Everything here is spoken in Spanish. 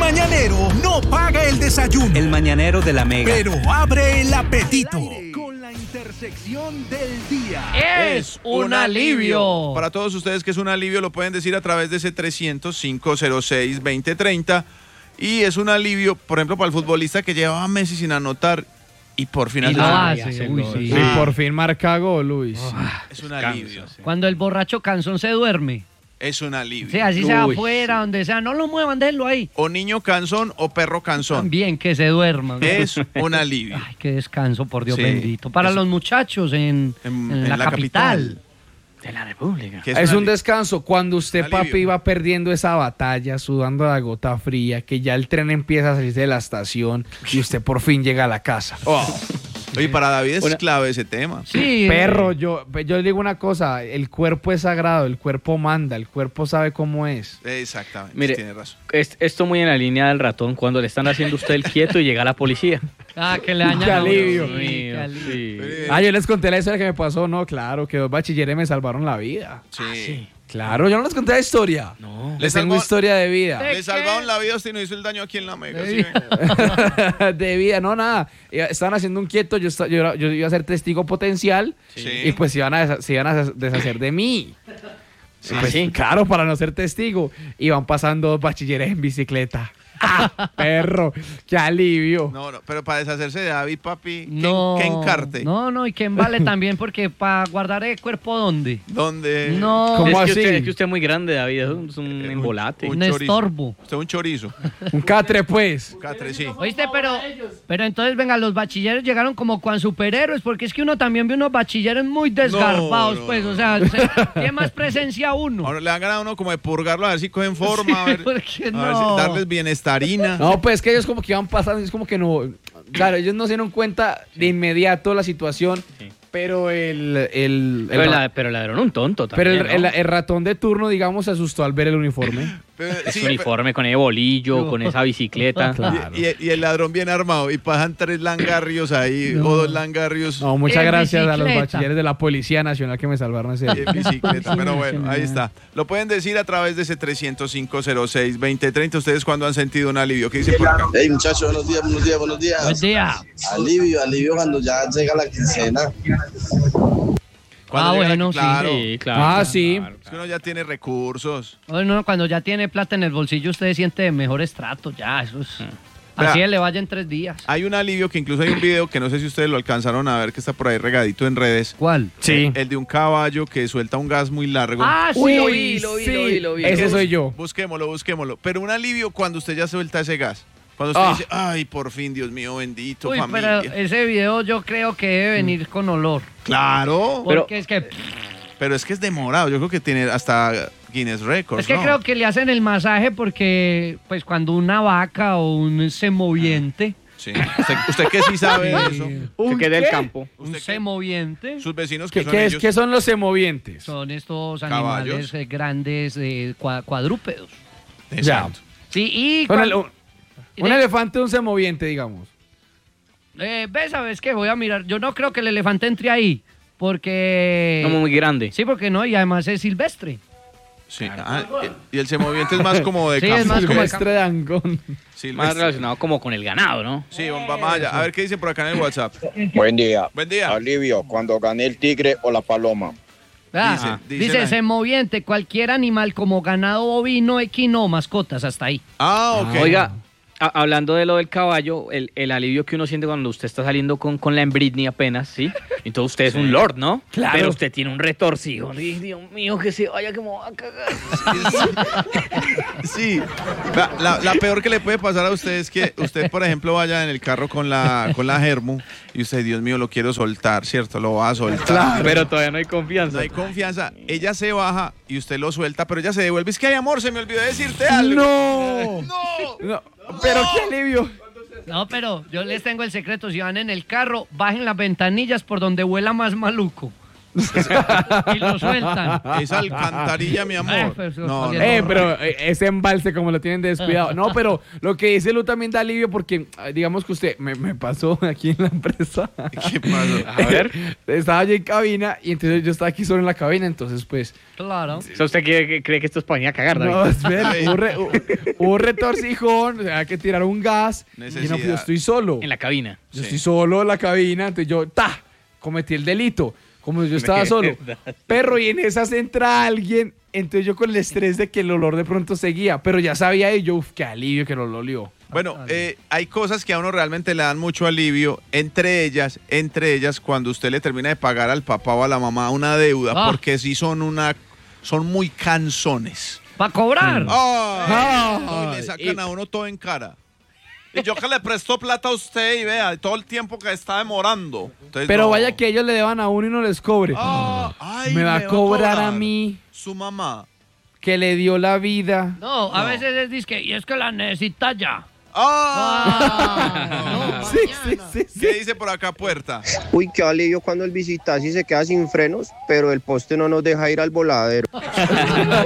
mañanero no paga el desayuno. El mañanero de la Mega. Pero abre el apetito. Con la intersección del día. Es un alivio. Para todos ustedes que es un alivio lo pueden decir a través de ese 300-506-2030. Y es un alivio, por ejemplo, para el futbolista que llevaba meses sin anotar y por fin Y lo hace. Uy, sí. Y por fin marca gol, Luis. Es un alivio. Cuando el borracho cansón se duerme. Es un alivio. Sí, así sea afuera, donde sea. No lo muevan, déjenlo ahí. O niño cansón o perro cansón. También que se duerma. Es un alivio. Ay, qué descanso, por Dios Sí. bendito. Para los muchachos en la capital de la República. Es un descanso cuando usted, Un alivio. papi, va perdiendo esa batalla, sudando la gota fría, que ya el tren empieza a salir de la estación y usted por fin llega a la casa. Oye, para David es clave ese tema. Sí. Perro, yo le digo una cosa, el cuerpo es sagrado, el cuerpo manda, el cuerpo sabe cómo es. Exactamente, Mire, tiene razón. Esto muy en la línea del ratón, cuando le están haciendo usted el quieto y llega la policía. Ah, que le dañan Qué a uno. alivio. Sí, qué alivio. Yo les conté la historia que me pasó, no, claro, que 2 bachilleres me salvaron la vida. Sí. Claro, yo no les conté la historia. No. Les tengo historia de vida. Le salvaron la vida, usted no hizo el daño aquí en la Mega. Sí. ¿Sí? De vida, no, nada. Estaban haciendo un quieto, yo iba a ser testigo potencial Sí. y pues se iban a deshacer de mí. Sí. Pues, claro, para no ser testigo. Y van pasando 2 bachilleres en bicicleta. ¡Ah, perro! ¡Qué alivio! No, pero para deshacerse de David, papi, No. ¿qué encarte? No, y que embale también, porque para guardar el cuerpo, ¿dónde? ¿Dónde? No. ¿Cómo Es así? que usted es muy grande, David, es un embolate. Un chorizo. estorbo. Usted es un chorizo. Un catre, pues. Catre, sí. ¿Oíste? Pero entonces, venga, los bachilleros llegaron como cuan superhéroes, porque es que uno también ve unos bachilleros muy desgarbados, No, pues, no. o sea, tiene más presencia uno. Ahora le dan ganas a uno como de purgarlo, a ver si cogen forma, a ver, ¿por qué a ver no? si darles bienestarina. No, pues es que ellos como que iban pasando, es como que no... Claro, ellos no se dieron cuenta de inmediato la situación, Sí. pero Pero le dieron un tonto pero también, ¿no? el ratón de turno, digamos, se asustó al ver el uniforme. Pero, Ese sí, uniforme con ese bolillo, con esa bicicleta. Claro. y el ladrón bien armado y pasan 3 langarrios ahí o 2 langarrios No, muchas En gracias a los bicicleta. bachilleres de la Policía Nacional que me salvaron ese día. en bicicleta. Pero bueno, Sí, ahí está. Lo pueden decir a través de ese 300-506-2030. Ustedes cuando han sentido un alivio. ¿Qué dice por acá? Hey muchachos, buenos días. Buen día. Alivio cuando ya llega la quincena. Cuando llega bueno, aquí, claro. Sí, claro. Ah, sí. Es que uno ya tiene recursos. Bueno, cuando ya tiene plata en el bolsillo, usted se siente de mejor estrato, ya, eso es... Así Vea. le vaya en 3 días. Hay un alivio que incluso hay un video que no sé si ustedes lo alcanzaron a ver, que está por ahí regadito en redes. ¿Cuál? Sí. El de un caballo que suelta un gas muy largo. Ah, sí, Uy, lo vi. Ese soy yo. Busquémoslo. Pero un alivio cuando usted ya suelta ese gas. Cuando usted dice, ay, por fin, Dios mío, bendito, Uy, familia. pero ese video yo creo que debe venir con olor. Claro. Porque es que Es demorado. Yo creo que tiene hasta Guinness Records, es que ¿no? creo que le hacen el masaje porque pues cuando una vaca o un semoviente, Sí. ¿Usted qué sí sabe de eso? Que quede del campo. un ¿Usted qué? semoviente Sus vecinos que ¿Qué, son qué ellos. qué son los semovientes? son estos Caballos. animales grandes cuadrúpedos. Exacto. Sí, y Son cuando- un elefante un semoviente, digamos. ves, sabes que voy a mirar. Yo no creo que el elefante entre ahí, porque Como muy grande. sí, porque no, y además es silvestre. Sí. Y el semoviente es más como de Sí, campo. es más como de Silvestre de Angón. Silvestre. Más relacionado como con el ganado, ¿no? Sí, vamos allá. A ver qué dicen por acá en el WhatsApp. Buen día. Buen día. Alivio cuando gané el tigre o la paloma. Ah, Dice dice la- semoviente, cualquier animal como ganado bovino, equino, mascotas, hasta ahí. Ah, ok. Oiga, hablando de lo del caballo, el alivio que uno siente cuando usted está saliendo con la Britney apenas, ¿sí? Entonces usted es un lord, ¿no? Claro. Pero usted tiene un retorcido. Ay, Dios mío, que se vaya que me voy a cagar. Sí. La peor que le puede pasar a usted es que usted, por ejemplo, vaya en el carro con la Germu y usted, Dios mío, lo quiero soltar, ¿cierto? Lo va a soltar. Pero todavía no hay confianza. No hay confianza. Ella se baja y usted lo suelta, pero ella se devuelve. Es que hay amor, se me olvidó decirte algo. ¡No! ¡No! No, pero qué alivio. No, pero yo les tengo el secreto. Si van en el carro, bajen las ventanillas por donde vuela más maluco. Y lo sueltan. Esa alcantarilla, mi amor. Pues, No, no. Pero ese embalse como lo tienen descuidado. No, pero lo que dice Lu también da alivio porque, digamos que usted, me pasó aquí en la empresa. ¿Qué pasó? A ver. Estaba yo en cabina y entonces yo estaba aquí solo en la cabina, entonces pues... Claro. O sea, ¿usted cree que esto es para venir a cagar, David? No, espera, hubo un retorcijón, o sea, hay que tirar un gas. Y no, pues, yo Necesidad. estoy solo. En la cabina. Yo Sí. estoy solo en la cabina, entonces yo, cometí el delito. Como yo estaba solo. Perro, y en esas entra alguien, entonces yo con el estrés de que el olor de pronto seguía, pero ya sabía y yo, qué alivio que no lo olió. Bueno, hay cosas que a uno realmente le dan mucho alivio, entre ellas, cuando usted le termina de pagar al papá o a la mamá una deuda, porque sí son muy cansones. ¿Para cobrar? Y le sacan a uno todo en cara. Y yo que le presto plata a usted y vea, todo el tiempo que está demorando. Entonces, Pero no. vaya que ellos le deban a uno y no les cobre. Ay, me va a cobrar a mí, su mamá. que le dio la vida. No, a veces es disque, y es que la necesita ya. Sí. ¿Qué dice por acá, Puerta? Uy, qué alivio cuando el visitaxi se queda sin frenos, pero el poste no nos deja ir al voladero.